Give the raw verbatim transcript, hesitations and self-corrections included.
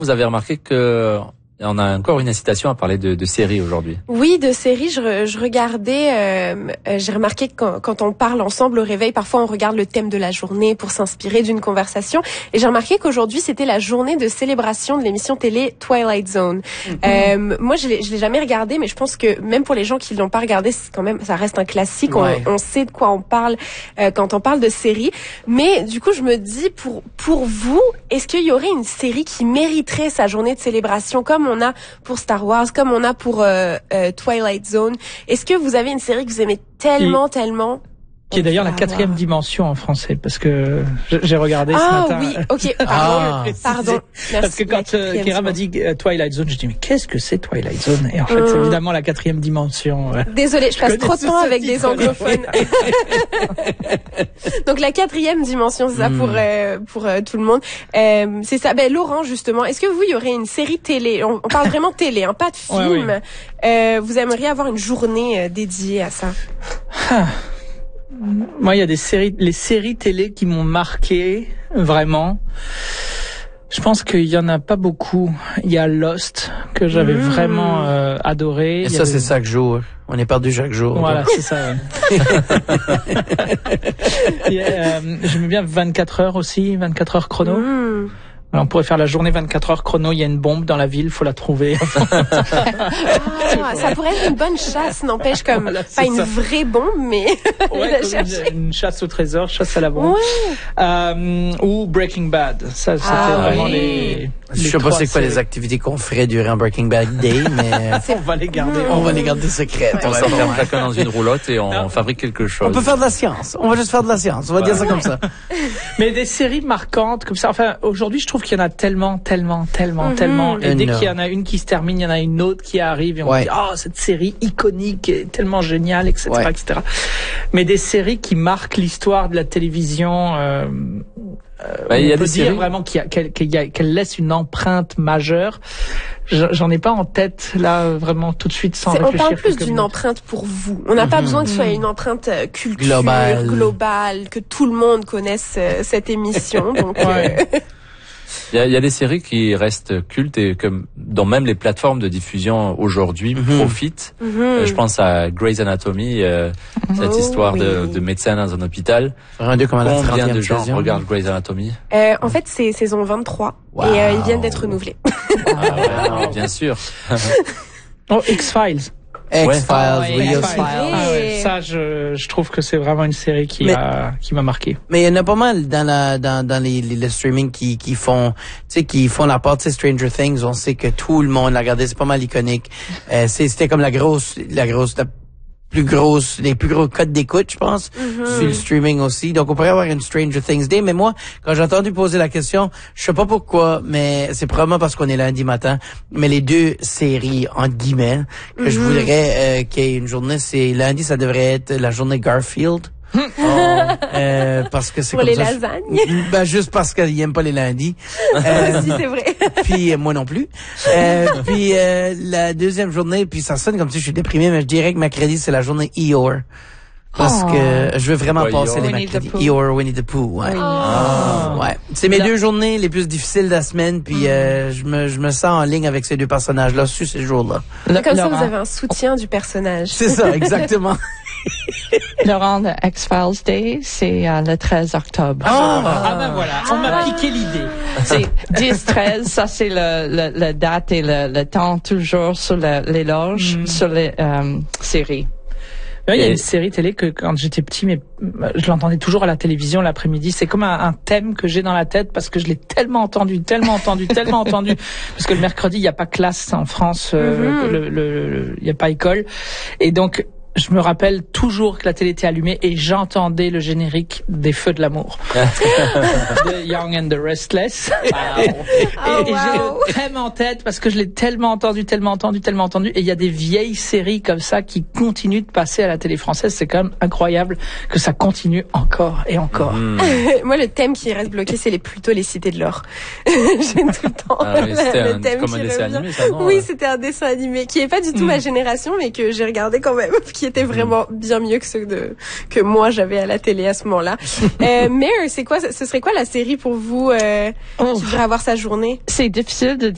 Vous avez remarqué que on a encore une incitation à parler de, de séries aujourd'hui. Oui, de séries. Je, je regardais. Euh, euh, j'ai remarqué que quand, quand on parle ensemble au réveil, parfois on regarde le thème de la journée pour s'inspirer d'une conversation. Et j'ai remarqué qu'aujourd'hui c'était la journée de célébration de l'émission télé Twilight Zone. Mm-hmm. Euh, moi, je l'ai, je l'ai jamais regardé, mais je pense que même pour les gens qui l'ont pas regardé, c'est quand même, ça reste un classique. Ouais. On, on sait de quoi on parle euh, quand on parle de séries. Mais du coup, je me dis pour pour vous, est-ce qu'il y aurait une série qui mériterait sa journée de célébration comme on a pour Star Wars, comme on a pour euh, euh, Twilight Zone? Est-ce que vous avez une série que vous aimez tellement, Et... tellement qui est d'ailleurs la quatrième voir. dimension en français, parce que j'ai regardé ah, ce matin. Ah oui, ok, pardon, ah, pardon. Merci, parce que quand euh, Kira m'a dit euh, Twilight Zone, je dis mais qu'est-ce que c'est Twilight Zone? Et en fait, hum. c'est évidemment la quatrième dimension. Euh, Désolée, je, je passe trop de temps avec des anglophones. Donc la quatrième dimension, c'est ça hum. pour euh, pour euh, tout le monde. Euh, c'est ça. Ben Laurent, justement, est-ce que vous, il y aurait une série télé? On, on parle vraiment télé, hein, pas de film. Ouais, oui. euh, vous aimeriez avoir une journée euh, dédiée à ça? Moi, il y a des séries, les séries télé qui m'ont marqué, vraiment. Je pense qu'il y en a pas beaucoup. Il y a Lost, que j'avais mmh. vraiment euh, adoré. Et ça, avait... c'est chaque jour. On est perdu chaque jour. Voilà, c'est ça. Ouais. Et, euh, j'aime bien vingt-quatre heures aussi, vingt-quatre heures chrono. Mmh. Alors, on pourrait faire la journée vingt-quatre heures chrono, il y a une bombe dans la ville, faut la trouver. ah, ça pourrait être une bonne chasse, n'empêche, comme voilà, pas une ça. vraie bombe, mais ouais, la chercher. Une, une chasse au trésor, chasse à la bombe. Ouais. Euh, ou Breaking Bad. Ça, c'était ah, vraiment oui. les, les Je sais pas c'est quoi les activités qu'on ferait durant Breaking Bad Day, mais on va les garder. On va les garder secrètes. On s'enferme chacun dans une roulotte et on non. fabrique quelque chose. On peut faire de la science. On va juste faire de la science. On va voilà. dire ça comme ça. Mais des séries marquantes comme ça. Enfin, aujourd'hui, je trouve qu'il y en a tellement, tellement, tellement, mm-hmm. tellement. Et dès qu'il y en a une qui se termine, il y en a une autre qui arrive et on ouais. dit, oh, cette série iconique est tellement géniale, et cetera, ouais. et cetera. Mais des séries qui marquent l'histoire de la télévision, euh, bah, on peut dire séries. vraiment qu'il y a, qu'elle, qu'il y a, qu'elle laisse une empreinte majeure. J'en ai pas en tête, là, vraiment, tout de suite, sans c'est, réfléchir. On parle plus d'une minutes. empreinte pour vous. On n'a mm-hmm. pas besoin que ce soit une empreinte culture, globale, globale que tout le monde connaisse euh, cette émission. Donc, ouais. euh... Il y a, il y a des séries qui restent cultes et comme dont même les plateformes de diffusion aujourd'hui mm-hmm. profitent. Mm-hmm. Euh, je pense à Grey's Anatomy, euh, oh, cette histoire oui. de, de médecin dans un hôpital. Combien de gens saison. regardent Grey's Anatomy? Euh, en fait, c'est saison vingt-trois wow. et euh, ils viennent d'être renouvelés. Ah, ouais, bien sûr. Oh, X-Files. X-Files, ouais. Real X-Files. Ah ouais. Ça, je, je trouve que c'est vraiment une série qui mais, a, qui m'a marqué. Mais il y en a pas mal dans la, dans, dans les, les, les streaming qui, qui font, tu sais, qui font la partie Stranger Things. On sait que tout le monde l'a regardé. C'est pas mal iconique. Euh, c'est, c'était comme la grosse, la grosse, la plus grosse, les plus gros codes d'écoute, je pense, mm-hmm. sur le streaming aussi. Donc, on pourrait avoir une Stranger Things Day. Mais moi, quand j'ai entendu poser la question, je sais pas pourquoi, mais c'est probablement parce qu'on est lundi matin. Mais les deux séries, entre guillemets, que mm-hmm. je voudrais euh, qu'il y ait une journée, c'est lundi, ça devrait être la journée Garfield. Oh, euh, parce que c'est pour comme les ça, lasagnes. Je, ben juste parce qu'ils aiment pas les lundis. Euh, si, c'est vrai. Puis euh, moi non plus. Euh, puis euh, la deuxième journée, puis ça sonne comme si je suis déprimé, mais je dirais que mercredi c'est la journée Eeyore. Parce oh. que je veux vraiment ouais, passer les mercredis. Eeyore, Winnie the Pooh, ouais. Oh. Ouais. C'est mes là. deux journées les plus difficiles de la semaine, puis mm. euh, je me je me sens en ligne avec ces deux personnages-là sur ces jours-là. Là, comme Laurent. Ça, vous avez un soutien du personnage. C'est ça, exactement. Laurent, le X-Files Day, c'est euh, le treize octobre. Oh, ah, ah ben voilà, on m'a piqué l'idée. C'est dix treize, ça c'est le, le, le date et le, le temps toujours sur le, les loges, mm. sur les euh, séries. Il y a une série télé que quand j'étais petit, mais je l'entendais toujours à la télévision l'après-midi. C'est comme un, un thème que j'ai dans la tête parce que je l'ai tellement entendu, tellement entendu, tellement entendu. Parce que le mercredi, il n'y a pas classe en France, euh, mm-hmm. le, le, il n'y a pas école. Et donc, je me rappelle toujours que la télé était allumée et j'entendais le générique des Feux de l'amour. The Young and the Restless. Wow. Et, oh, et wow. j'ai le thème en tête parce que je l'ai tellement entendu, tellement entendu, tellement entendu. Et il y a des vieilles séries comme ça qui continuent de passer à la télé française. C'est quand même incroyable que ça continue encore et encore. Mmh. Moi, le thème qui reste bloqué, c'est les, plutôt les cités de l'or. J'ai tout le temps ah, oui, c'était le un, thème comme un dessin revient. animé, ça, non? Oui, c'était un dessin animé qui est pas du tout mmh. ma génération, mais que j'ai regardé quand même. Qui était vraiment bien mieux que ceux de que moi j'avais à la télé à ce moment-là. euh, Mare, c'est quoi ce serait quoi la série pour vous euh, oh. qui devrait avoir sa journée? C'est difficile de